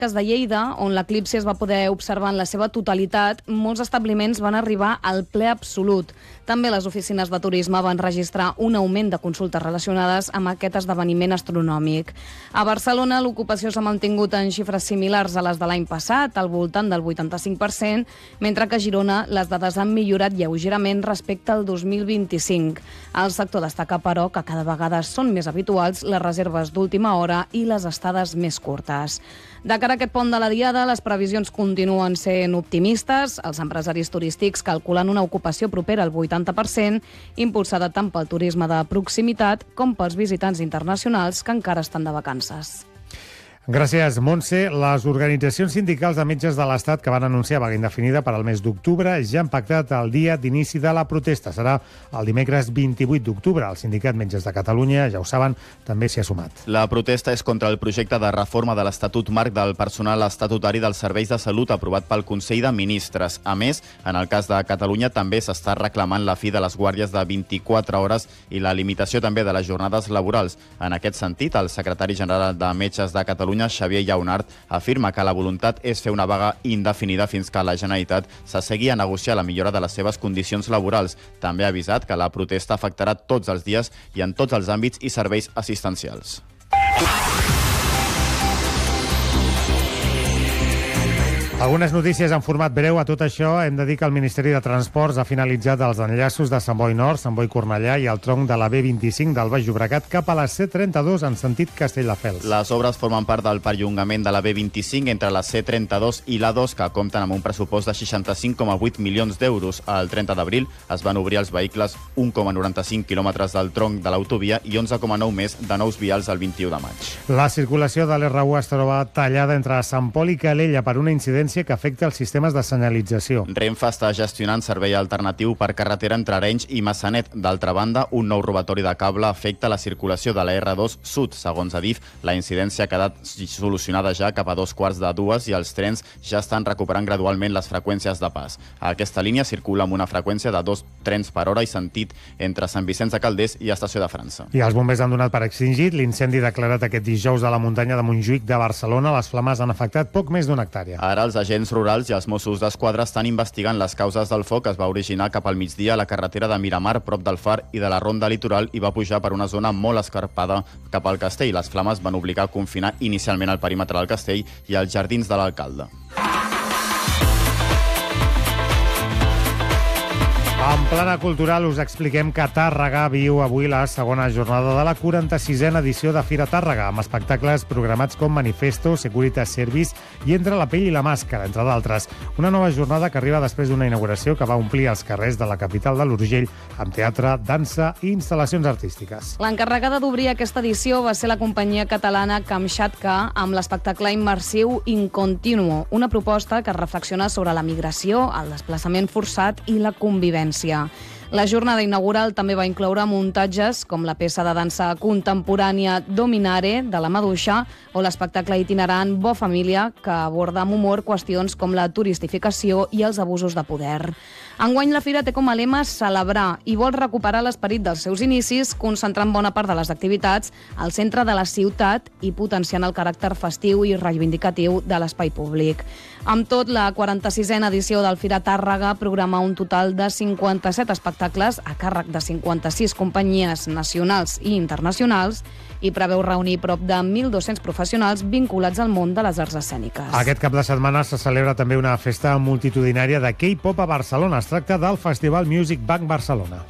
de Lleida, on l'eclipsi es va poder observar en la seva totalitat, molts establiments van arribar al ple absolut. També les oficines de turisme van registrar un augment de consultes relacionades amb aquest esdeveniment astronòmic. A Barcelona, l'ocupació s'ha mantingut en xifres similars a les de l'any passat, al voltant del 85%, mentre que a Girona les dades han millorat lleugerament respecte al 2025. El sector destaca, però, que cada vegada són més habituals les reserves d'última hora i les estades més curtes. De cara a aquest pont de la Diada, les previsions continuen sent optimistes. Els empresaris turístics calculen una ocupació propera al 80%, impulsada tant pel turisme de proximitat com pels visitants internacionals que encara estan de vacances. Gràcies, Montse. Les organitzacions sindicals de metges de l'Estat que van anunciar vaga indefinida per al mes d'octubre ja han pactat el dia d'inici de la protesta. Serà el dimecres 28 d'octubre. El Sindicat Metges de Catalunya, ja ho saben, també s'hi ha sumat. La protesta és contra el projecte de reforma de l'Estatut Marc del personal estatutari dels serveis de salut aprovat pel Consell de Ministres. A més, en el cas de Catalunya també s'està reclamant la fi de les guàrdies de 24 hores i la limitació també de les jornades laborals. En aquest sentit, el secretari general de Metges de Catalunya, Xavier Lleonart, afirma que la voluntat és fer una vaga indefinida fins que la Generalitat s'assegui a negociar la millora de les seves condicions laborals. També ha avisat que la protesta afectarà tots els dies i en tots els àmbits i serveis assistencials. Algunes notícies en format breu. A tot això hem de dir que el Ministeri de Transports ha finalitzat els enllaços de Sant Boi Nord, Sant Boi Cornellà i el tronc de la B25 del Baix Llobregat cap a la C32 en sentit Castelldefels. Les obres formen part del perllongament de la B25 entre la C32 i l'A2, que compten amb un pressupost de 65,8 milions d'euros. El 30 d'abril es van obrir els vehicles 1,95 quilòmetres del tronc de l'autovia i 11,9 més de nous vials el 21 de maig. La circulació de l'R1 es troba tallada entre Sant Pol i Calella per una incidència que afecta els sistemes de senyalització. Renfe està gestionant servei alternatiu per carretera entre Arenys i Massanet. D'altra banda, un nou robatori de cable afecta la circulació de la R2 Sud. Segons Adif, la incidència ha quedat solucionada ja cap a 2:45 i els trens ja estan recuperant gradualment les freqüències de pas. Aquesta línia circula amb una freqüència de 2 trens per hora i sentit entre Sant Vicenç de Calders i Estació de França. I els bombers han donat per extingit l'incendi declarat aquest dijous a la muntanya de Montjuïc de Barcelona. Les flames han afectat poc més d'una hectàrea. Ara els agents rurals i els Mossos d'Esquadra estan investigant les causes del foc que es va originar cap al migdia a la carretera de Miramar, prop del Far i de la Ronda Litoral, i va pujar per una zona molt escarpada cap al castell. Les flames van obligar a confinar inicialment el perímetre del castell i els jardins de l'alcalde. En plana cultural us expliquem que Tàrrega viu avui la segona jornada de la 46a edició de Fira Tàrrega, amb espectacles programats com Manifesto, Securitas Service i Entre la pell i la màscara, entre d'altres. Una nova jornada que arriba després d'una inauguració que va omplir els carrers de la capital de l'Urgell amb teatre, dansa i instal·lacions artístiques. L'encarregada d'obrir aquesta edició va ser la companyia catalana Kamchatka amb l'espectacle immersiu In Continuo, una proposta que reflexiona sobre la migració, el desplaçament forçat i la convivència. La jornada inaugural també va incloure muntatges com la peça de dansa contemporània Dominare, de la Maduixa, o l'espectacle itinerant Bo Família, que aborda amb humor qüestions com la turistificació i els abusos de poder. Enguany la fira té com a lema celebrar i vol recuperar l'esperit dels seus inicis, concentrant bona part de les activitats al centre de la ciutat i potenciant el caràcter festiu i reivindicatiu de l'espai públic. Amb tot, la 46a edició del Fira Tàrrega programa un total de 57 espectacles a càrrec de 56 companyies nacionals i internacionals i preveu reunir prop de 1.200 professionals vinculats al món de les arts escèniques. Aquest cap de setmana se celebra també una festa multitudinària de K-pop a Barcelona. Es tracta del Festival Music Bank Barcelona.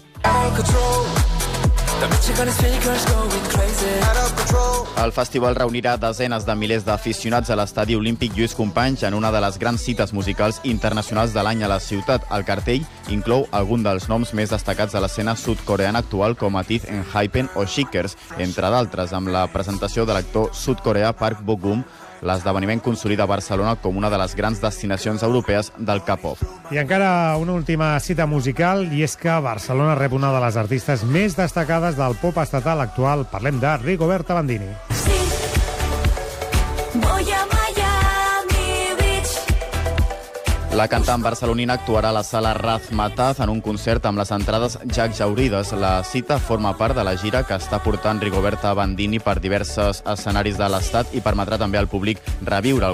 El festival reunirà desenes de milers d'aficionats a l'estadi olímpic Lluís Companys en una de les grans cites musicals internacionals de l'any a la ciutat. El cartell inclou algun dels noms més destacats de l'escena sud-coreana actual, com Atif Enhypen o Shikers, entre d'altres, amb la presentació de l'actor sud-coreà Park Bo-gum. L'esdeveniment consolida Barcelona com una de les grans destinacions europees del K-pop. I encara una última cita musical, i és que Barcelona rep una de les artistes més destacades del pop estatal actual. Parlem de Rigoberta Bandini. Sí, voy a Miami Beach. La cantant barcelonina actuarà a la sala Razmataz en un concert amb les entrades ja exhaurides. La cita forma part de la gira que està portant Rigoberta Bandini per diversos escenaris de l'Estat i permetrà també al públic reviure